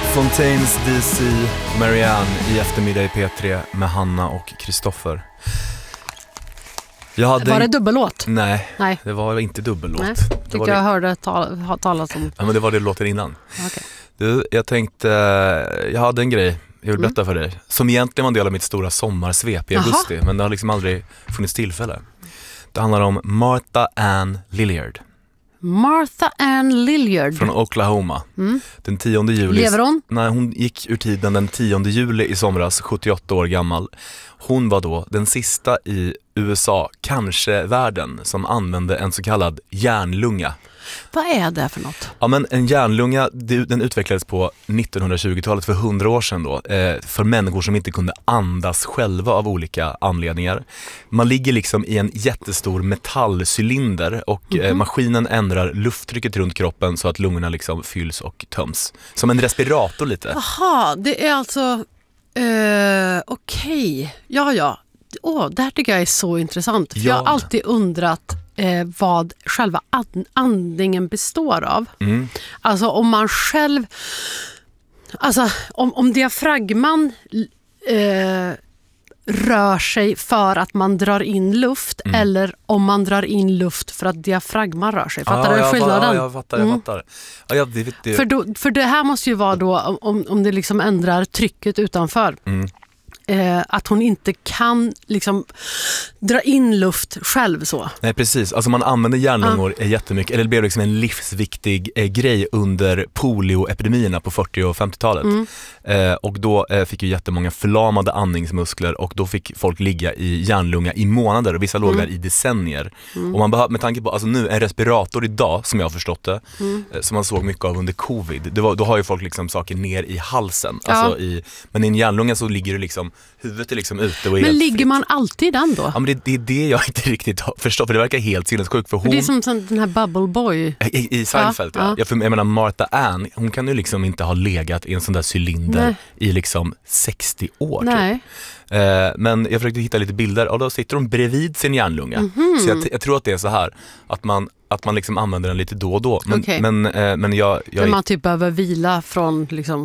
Fontaines DC, Marianne i eftermiddag i P3 med Hanna och Kristoffer. Var det dubbellåt? Nej, det var inte dubbellåt. Nej, det var jag hörde talas om. Ja, men det var det låten innan. Okay. Du, jag hade en grej jag vill berätta för dig. Som egentligen var en del av mitt stora sommarsvep i augusti. Men det har liksom aldrig funnits tillfälle. Det handlar om Martha Ann Lilliard. Martha Ann Lilliard. Från Oklahoma. Den 10 juli. Lever hon? Nej, hon gick ur tiden den 10 juli i somras, 78 år gammal. Hon var då den sista i USA, kanske världen, som använde en så kallad hjärnlunga. Vad är det för något? Ja, men en hjärnlunga, den utvecklades på 1920-talet, för 100 år sedan då, för människor som inte kunde andas själva av olika anledningar. Man ligger liksom i en jättestor metallcylinder och maskinen ändrar lufttrycket runt kroppen så att lungorna liksom fylls och töms. Som en respirator lite. Jaha, det är alltså... Okej. Ja. Det här tycker jag är så intressant. För jag har alltid undrat vad själva andningen består av. Alltså om man själv... Alltså om diafragman rör sig för att man drar in luft eller om man drar in luft för att diafragman rör sig. Fattar du skillnaden? Jag fattar. Ja, det. För det här måste ju vara då om det liksom ändrar trycket utanför. Att hon inte kan liksom dra in luft själv så. Nej, precis. Alltså man använder hjärnlungor jättemycket. Eller det blev liksom en livsviktig grej under polioepidemierna på 40- och 50-talet. Och då fick ju jättemånga förlamade andningsmuskler och då fick folk ligga i hjärnlunga i månader och vissa låg där i decennier. Och man med tanke på, alltså nu en respirator idag, som jag har förstått det, som man såg mycket av under covid, då har ju folk liksom saker ner i halsen. Alltså men i en hjärnlunga så ligger det liksom, huvudet är liksom ute och är men ligger fritt. man alltid den då? Ja, men det är det jag inte riktigt har förstått, för det verkar helt sinnessjukt. För det är som den här Bubble Boy. I Seinfeld, Jag menar Martha Ann, hon kan ju liksom inte ha legat i en sån där cylinder i liksom 60 år. Nej. Typ. Men jag försökte hitta lite bilder och då sitter hon bredvid sin hjärnlunga. Så jag tror att det är så här att man liksom använder den lite då och då. Men man typ behöver vila från liksom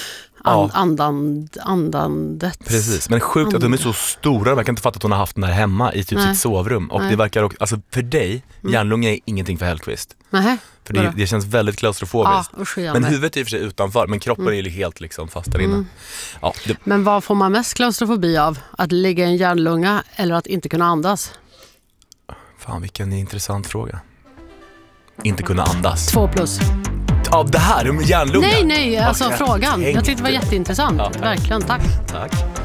andandet. Precis, men sjukt att de är så stora. Man kan inte fatta att hon har haft den här hemma i typ sitt sovrum. Och det verkar också, alltså för dig, hjärnlunga är ingenting för Hellqvist. För det känns väldigt klaustrofobiskt. Men huvudet är i och för sig utanför, men kroppen är helt liksom fast där inne. Ja, men vad får man mest klaustrofobi av? Att ligga i en hjärnlunga eller att inte kunna andas? Fan, vilken intressant fråga. Inte kunna andas. 2+. Av det här, hjärnlunga? Nej, alltså frågan. Jag tyckte det var jätteintressant. Verkligen, tack.